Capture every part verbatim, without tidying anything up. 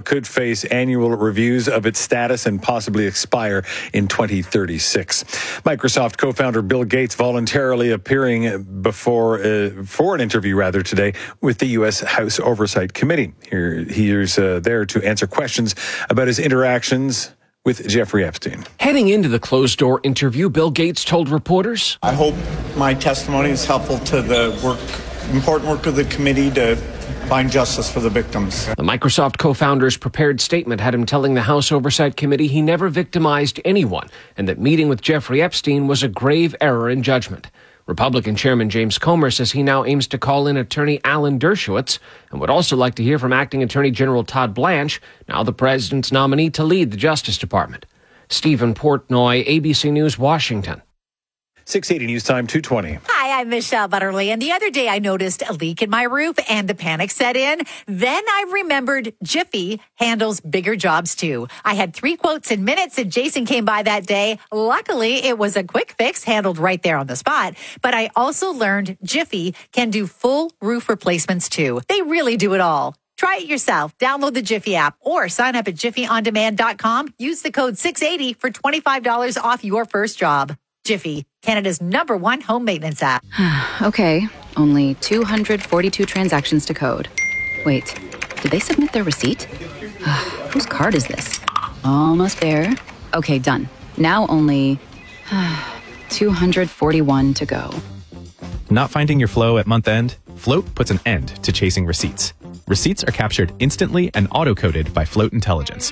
could face annual reviews of its status and possibly expire in twenty thirty-six. Microsoft co-founder Bill Gates voluntarily appearing before uh, for an interview rather today with the U S House Oversight Committee. Here, he's uh, there to answer questions about his interactions with Jeffrey Epstein. Heading into the closed-door interview, Bill Gates told reporters, I hope my testimony is helpful to the work, important work of the committee to find justice for the victims. The Microsoft co-founder's prepared statement had him telling the House Oversight Committee he never victimized anyone and that meeting with Jeffrey Epstein was a grave error in judgment. Republican Chairman James Comer says he now aims to call in attorney Alan Dershowitz and would also like to hear from acting Attorney General Todd Blanche, now the president's nominee to lead the Justice Department. Stephen Portnoy, A B C News, Washington. six eighty News Time, two twenty. Hi, I'm Michelle Butterly, and the other day I noticed a leak in my roof and the panic set in. Then I remembered Jiffy handles bigger jobs too. I had three quotes in minutes and Jason came by that day. Luckily, it was a quick fix handled right there on the spot. But I also learned Jiffy can do full roof replacements too. They really do it all. Try it yourself. Download the Jiffy app or sign up at jiffy on demand dot com. Use the code six eighty for twenty-five dollars off your first job. Jiffy, Canada's number one home maintenance app. Okay, only two hundred forty-two transactions to code. Wait, did they submit their receipt? Whose card is this? Almost there. Okay, done. Now only two hundred forty-one to go. Not finding your flow at month end? Float puts an end to chasing receipts. Receipts are captured instantly and auto-coded by Float Intelligence.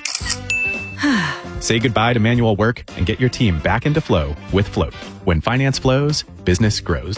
Say goodbye to manual work and get your team back into flow with Float. When finance flows, business grows.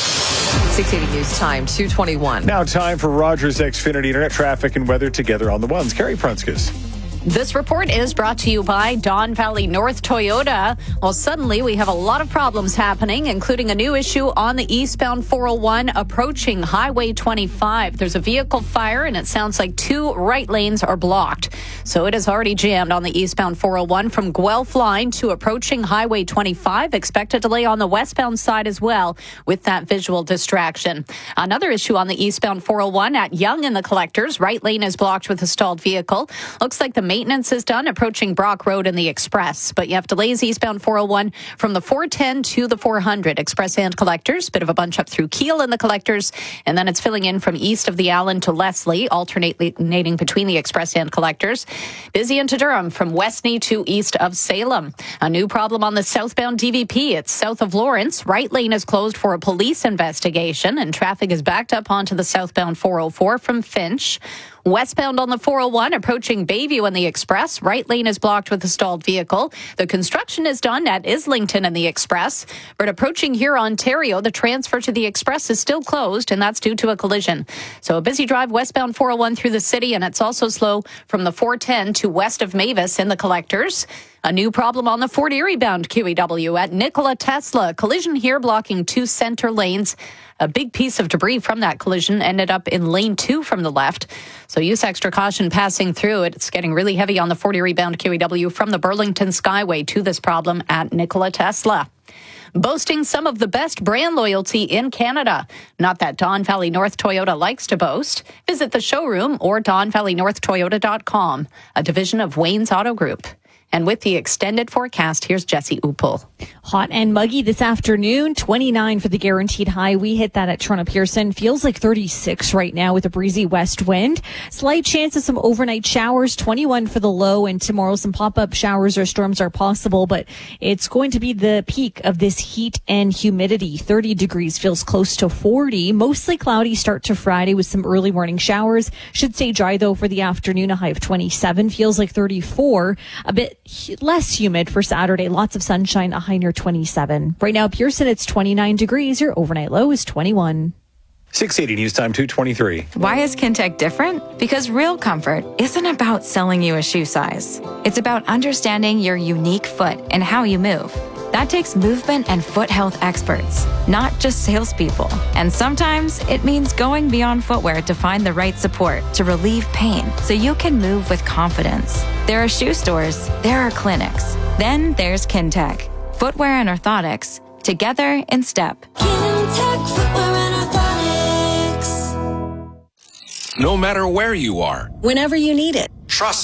six eighty News Time, two twenty-one. Now time for Rogers Xfinity Internet traffic and weather together on the ones. Carrie Prunskis. This report is brought to you by Don Valley North Toyota. Well, suddenly we have a lot of problems happening, including a new issue on the eastbound four oh one approaching Highway twenty-five. There's a vehicle fire and it sounds like two right lanes are blocked. So it is already jammed on the eastbound four oh one from Guelph line to approaching Highway twenty-five. Expect a delay on the westbound side as well with that visual distraction. Another issue on the eastbound four oh one at Yonge and the Collectors. Right lane is blocked with a stalled vehicle. Looks like the maintenance is done approaching Brock Road and the Express, but you have delays eastbound four oh one from the four ten to the four hundred. Express and Collectors, bit of a bunch up through Kiel and the Collectors, and then it's filling in from east of the Allen to Leslie, alternating between the Express and Collectors. Busy into Durham from Westney to east of Salem. A new problem on the southbound D V P. It's south of Lawrence. Right lane is closed for a police investigation, and traffic is backed up onto the southbound four oh four from Finch. Westbound on the four oh one, approaching Bayview and the Express. Right lane is blocked with a stalled vehicle. The construction is done at Islington and the Express. But approaching here, Ontario, the transfer to the Express is still closed, and that's due to a collision. So a busy drive westbound four oh one through the city, and it's also slow from the four ten to west of Mavis in the Collectors. A new problem on the Fort Erie bound Q E W at Nikola Tesla. Collision here blocking two center lanes. A big piece of debris from that collision ended up in lane two from the left. So use extra caution passing through it. It's getting really heavy on the Fort Erie bound Q E W from the Burlington Skyway to this problem at Nikola Tesla. Boasting some of the best brand loyalty in Canada. Not that Don Valley North Toyota likes to boast. Visit the showroom or don valley north toyota dot com, a division of Wayne's Auto Group. And with the extended forecast, here's Jesse Upel. Hot and muggy this afternoon, twenty-nine for the guaranteed high. We hit that at Toronto Pearson. Feels like thirty-six right now with a breezy west wind. Slight chance of some overnight showers, twenty-one for the low. And tomorrow some pop-up showers or storms are possible, but it's going to be the peak of this heat and humidity. thirty degrees feels close to forty. Mostly cloudy start to Friday with some early morning showers. Should stay dry though for the afternoon. A high of twenty-seven. Feels like thirty-four. A bit less humid for Saturday. Lots of sunshine, a high near twenty-seven. Right now, Pearson, it's twenty-nine degrees. Your overnight low is twenty-one. six eighty News Time, two twenty-three. Why is Kintec different? Because real comfort isn't about selling you a shoe size. It's about understanding your unique foot and how you move. That takes movement and foot health experts, not just salespeople. And sometimes it means going beyond footwear to find the right support to relieve pain so you can move with confidence. There are shoe stores, there are clinics. Then there's Kintec. Footwear and orthotics, together in step. Kintec Footwear and Orthotics. No matter where you are, whenever you need it. Trust